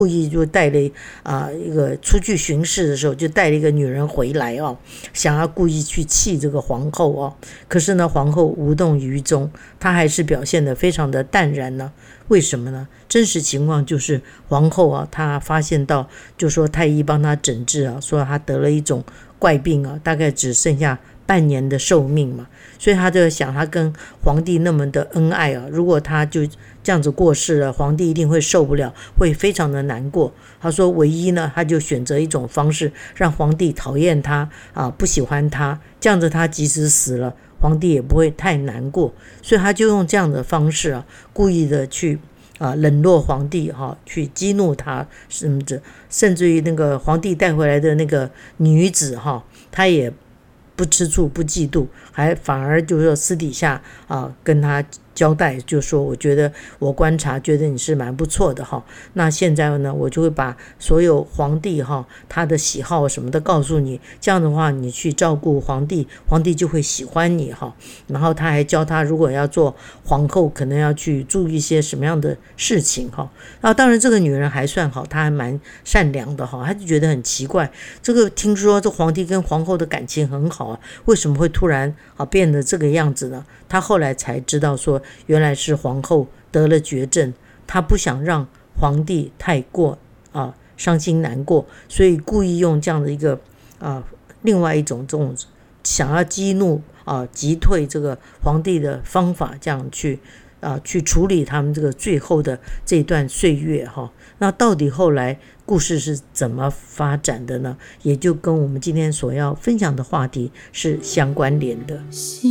故意就带了一个出去巡视的时候就带了一个女人回来哦，想要故意去气这个皇后哦。可是呢，皇后无动于衷，她还是表现得非常的淡然呢。为什么呢？真实情况就是皇后啊，她发现到就说太医帮她诊治啊，说她得了一种怪病啊，大概只剩下半年的寿命嘛，所以他就想，他跟皇帝那么的恩爱啊，如果他就这样子过世了，皇帝一定会受不了，会非常的难过。他说唯一呢，他就选择一种方式让皇帝讨厌他不喜欢他，这样子他即使死了，皇帝也不会太难过。所以他就用这样的方式故意的去冷落皇帝去激怒他，甚至于那个皇帝带回来的那个女子他也不吃醋不嫉妒，还反而就是说私底下跟他交代，就说我觉得我观察觉得你是蛮不错的那现在呢我就会把所有皇帝他的喜好什么的告诉你，这样的话你去照顾皇帝，皇帝就会喜欢你然后他还教他如果要做皇后可能要去注意一些什么样的事情那当然这个女人还算好，她还蛮善良的她就觉得很奇怪，这个听说这皇帝跟皇后的感情很好为什么会突然变得这个样子呢？他后来才知道说原来是皇后得了绝症，他不想让皇帝太过伤心难过，所以故意用这样的一个另外一种这种想要激怒击退这个皇帝的方法，这样去处理他们这个最后的这一段岁月那到底后来故事是怎么发展的呢？也就跟我们今天所要分享的话题是相关联的。